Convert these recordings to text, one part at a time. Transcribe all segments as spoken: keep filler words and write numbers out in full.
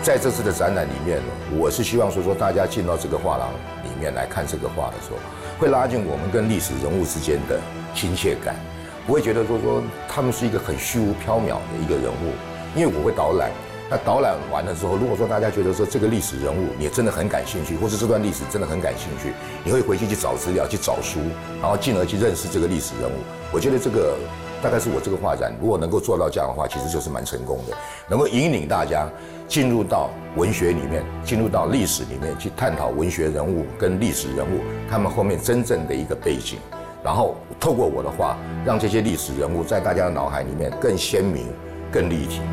在这次的展览里面呢，我是希望说说大家进到这个画廊里面来看这个画的时候，会拉近我们跟历史人物之间的亲切感，不会觉得说说他们是一个很虚无缥缈的一个人物，因为我会导览。那导览完了之后，如果说大家觉得说这个历史人物你真的很感兴趣，或是这段历史真的很感兴趣，你会回去去找资料、去找书，然后进而去认识这个历史人物。我觉得这个大概是我这个画展如果能够做到这样的话，其实就是蛮成功的，能够引领大家进入到文学里面，进入到历史里面去探讨文学人物跟历史人物他们后面真正的一个背景，然后透过我的画，让这些历史人物在大家的脑海里面更鲜明、更立体。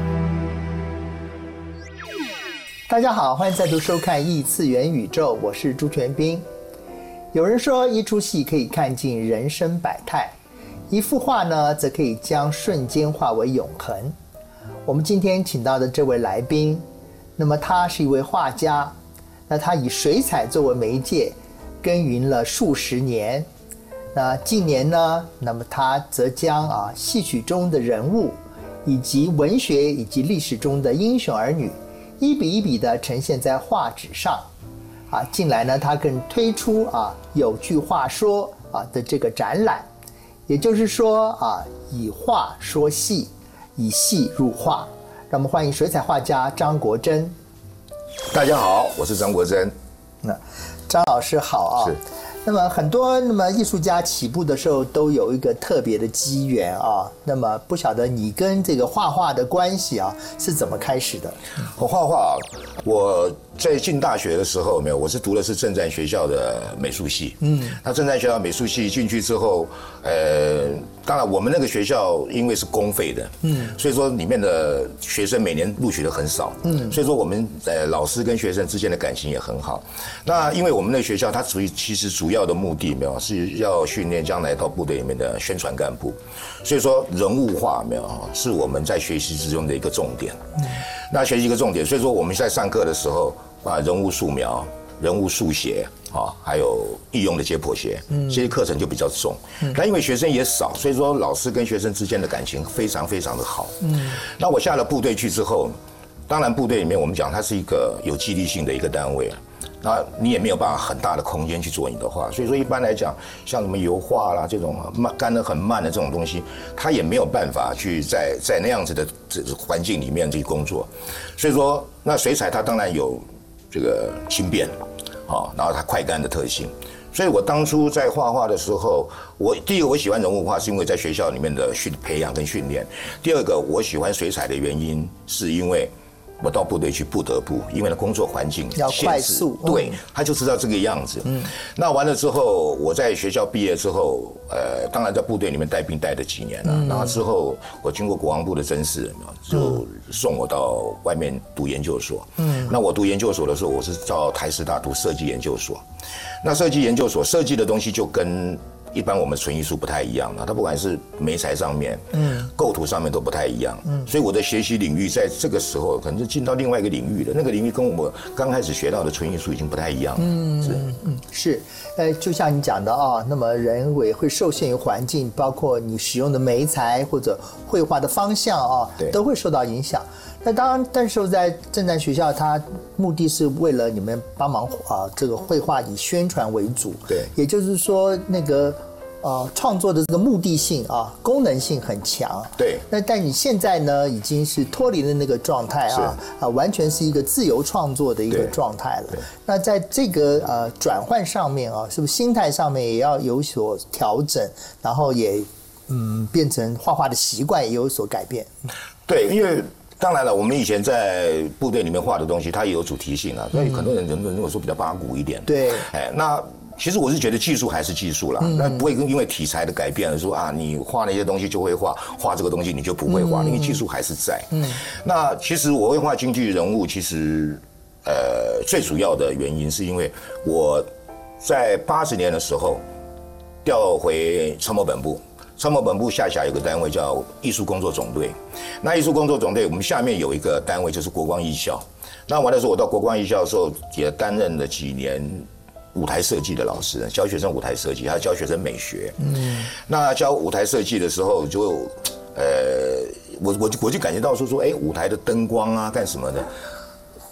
大家好，欢迎再度收看异次元宇宙，我是朱全斌。有人说，一出戏可以看尽人生百态，一幅画呢，则可以将瞬间化为永恒。我们今天请到的这位来宾，那么他是一位画家，那他以水彩作为媒介，耕耘了数十年。那近年呢，那么他则将啊戏曲中的人物，以及文学以及历史中的英雄儿女，一笔一笔的呈现在画纸上，啊，近来呢，他更推出啊有句话说啊的这个展览，也就是说啊，以画说戏，以戏入画。让我们欢迎水彩画家张国珍。 大家好，我是张国珍。 那张老师好啊。是。那么很多那么艺术家起步的时候都有一个特别的机缘啊，那么不晓得你跟这个画画的关系啊是怎么开始的？ 我画画，我在进大学的时候没有，我是读的是政战学校的美术系。嗯，那政战学校美术系进去之后，呃，当然我们那个学校因为是公费的，嗯，所以说里面的学生每年录取的很少，嗯，所以说我们呃老师跟学生之间的感情也很好。那因为我们那个学校它属于其实主要的目的没有是要训练将来到部队里面的宣传干部，所以说人物画没有是我们在学习之中的一个重点。嗯，那学习一个重点，所以说我们在上课的时候把人物素描、人物速写啊，还有易用的解剖学，嗯，这些课程就比较重。嗯，那因为学生也少，所以说老师跟学生之间的感情非常非常的好。嗯，那我下了部队去之后，当然部队里面我们讲它是一个有纪律性的一个单位。那你也没有办法很大的空间去做你的画，所以说一般来讲，像什么油画啦这种慢干得很慢的这种东西，它也没有办法去在在那样子的环境里面去工作。所以说，那水彩它当然有这个轻便，啊，然后它快干的特性。所以我当初在画画的时候，我第一个我喜欢人物画是因为在学校里面的训培养跟训练，第二个我喜欢水彩的原因是因为我到部队去不得不，因为呢工作环境要快速， 对，他就知道这个样子。嗯，那完了之后，我在学校毕业之后，呃，当然在部队里面带兵带了几年了。嗯、然后之后，我经过国防部的甄试，就送我到外面读研究所。嗯，那我读研究所的时候，我是到台师大读设计研究所。那设计研究所设计的东西就跟一般我们纯艺术不太一样了，它不管是媒材上面，嗯，构图上面都不太一样，嗯，所以我的学习领域在这个时候可能就进到另外一个领域了，那个领域跟我刚开始学到的纯艺术已经不太一样了，嗯，是， 嗯，是，呃，就像你讲的啊，那么人为会受限于环境，包括你使用的媒材或者绘画的方向啊，都会受到影响。那当然，但是在政战学校，它目的是为了你们帮忙啊，这个绘画以宣传为主。对，也就是说，那个呃创作的这个目的性啊，功能性很强。 对。 那但你现在呢，已经是脱离了那个状态啊，啊，完全是一个自由创作的一个状态了。那在这个呃转换上面啊，是不是心态上面也要有所调整，然后也嗯变成画画的习惯也有所改变？ 对，因为。当然了，我们以前在部队里面画的东西，它也有主题性啊，所以很多人人如果说比较八股一点， 对， 哎，那其实我是觉得技术还是技术啦，那、嗯、不会因为题材的改变而说啊，你画那些东西就会画，画这个东西你就不会画，嗯、因为技术还是在。嗯，那其实我会画京剧人物，其实呃最主要的原因是因为我在八十年的时候调回参谋本部。参谋本部下辖有个单位叫艺术工作总队，那艺术工作总队我们下面有一个单位就是国光艺校。那完了之后，我到国光艺校的时候也担任了几年舞台设计的老师，教学生舞台设计，还有教学生美学。嗯，那教舞台设计的时候就，呃，我我我就感觉到说说，哎，舞台的灯光啊，干什么的，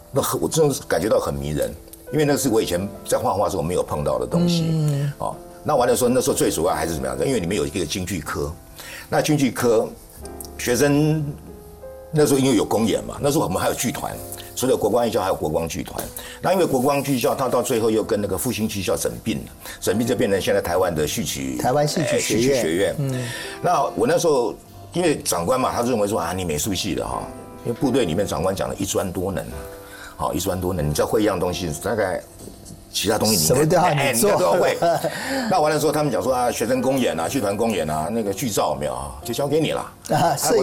那我真的是感觉到很迷人，因为那是我以前在画画的时候没有碰到的东西。嗯，哦，那完了说那时候最主要还是怎么样？因为里面有一个京剧科，那京剧科学生那时候因为有公演嘛，那时候我们还有剧团。除了国光艺校，还有国光剧团。那因为国光剧校，它到最后又跟那个复兴剧校整并了，整并就变成现在台湾的戏曲台湾戏曲学院。 戏曲学院。嗯。那我那时候，因为长官嘛，他认为说啊，你美术系的哈，因为部队里面长官讲了一专多能，好一专多能，你只要会一样东西，大概其他东西你什么都要你做， 哎、你都要会。那完了之后，他们讲说啊，学生公演啊，剧团公演啊，那个剧照有没有啊，就交给你了。 啊，摄